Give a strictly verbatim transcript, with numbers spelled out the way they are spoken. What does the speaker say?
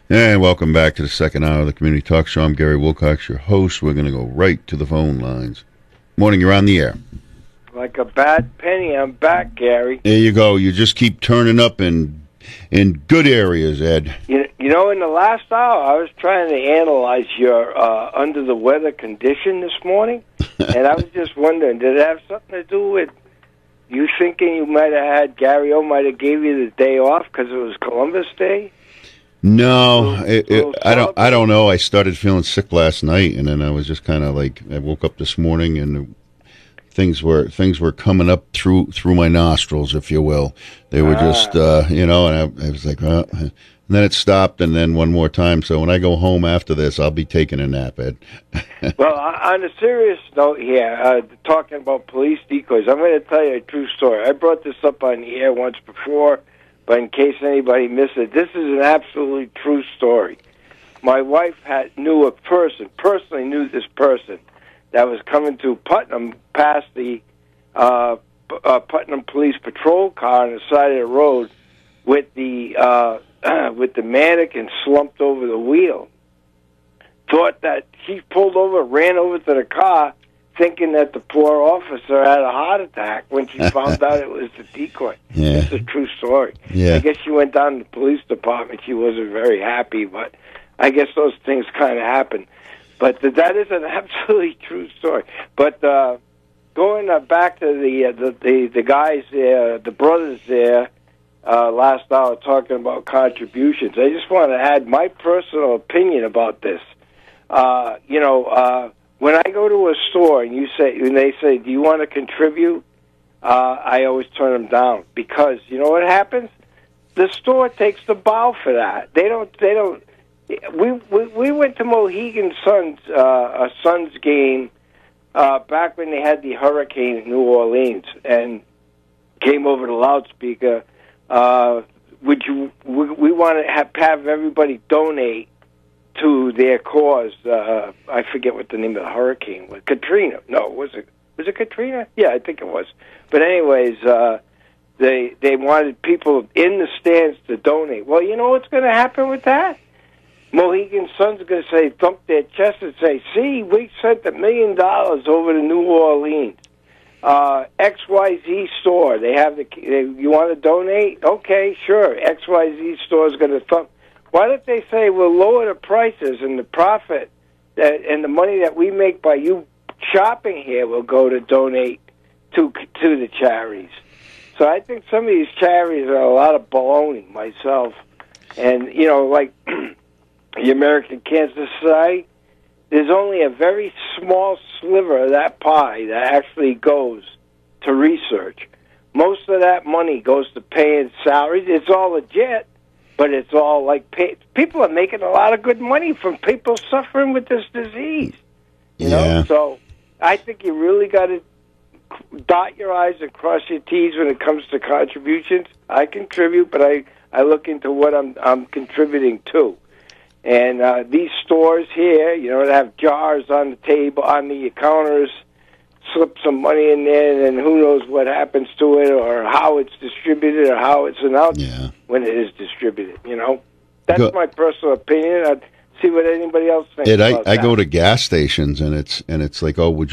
And welcome back to the second hour of the Community Talk Show. I'm Gary Wilcox, your host. We're going to go right to the phone lines. Morning, you're on the air. Like a bad penny, I'm back, Gary. There you go. You just keep turning up in in good areas, Ed. You, you know, in the last hour, I was trying to analyze your uh, under-the-weather condition this morning, and I was just wondering, did it have something to do with you thinking you might have had, Gary O might have gave you the day off because it was Columbus Day? No, it, it, I don't. I don't know. I started feeling sick last night, and then I was just kind of like I woke up this morning, and things were things were coming up through through my nostrils, if you will. They were ah. just, uh, you know, and I, I was like, uh, and then it stopped, and then one more time. So when I go home after this, I'll be taking a nap, Ed. Well, on a serious note here, uh, talking about police decoys, I'm going to tell you a true story. I brought this up on the air once before. But in case anybody missed it, this is an absolutely true story. My wife had knew a person, personally knew this person, that was coming to Putnam past the uh, uh, Putnam Police Patrol car on the side of the road with the uh, with the mannequin slumped over the wheel. Thought that he pulled over, ran over to the car, thinking that the poor officer had a heart attack when she found out it was the decoy. Yeah. It's a true story. Yeah. I guess she went down to the police department. She wasn't very happy, but I guess those things kind of happen. But th- that is an absolutely true story. But uh, going uh, back to the, uh, the the the guys there, the brothers there, uh, last hour talking about contributions, I just want to add my personal opinion about this. Uh, you know, uh, when I go to a store and you say, and they say, "Do you want to contribute?" Uh, I always turn them down because you know what happens? The store takes the bow for that. They don't. They don't. We we, we went to Mohegan Suns uh, a Suns game uh, back when they had the hurricane in New Orleans and came over the loudspeaker. Uh, would you? We, we want to have, have everybody donate to their cause. Uh, I forget what the name of the hurricane was. Katrina. No, was it? Was it Katrina? Yeah, I think it was. But anyways, uh, they they wanted people in the stands to donate. Well, you know what's going to happen with that? Mohegan Sun's going to say, thump their chest and say, "See, we sent a million dollars over to New Orleans. Uh, X Y Z store. They have the. They, you want to donate? Okay, sure. X Y Z store is going to thump." Why don't they say we'll lower the prices and the profit that and the money that we make by you shopping here will go to donate to to the charities? So I think some of these charities are a lot of baloney myself. And, you know, like the American Cancer Society, there's only a very small sliver of that pie that actually goes to research. Most of that money goes to paying salaries. It's all legit. But it's all like pay, people are making a lot of good money from people suffering with this disease. You yeah. know, so I think you really got to dot your I's and cross your T's when it comes to contributions. I contribute, but I, I look into what I'm I'm contributing to. And uh, these stores here, you know, they have jars on the table, on the counters. Slip some money in there, and who knows what happens to it, or how it's distributed, or how it's announced yeah. when it is distributed. You know, that's go, my personal opinion. I'd see what anybody else thinks. Ed, about I, I that. go to gas stations, and it's and it's like, oh, would you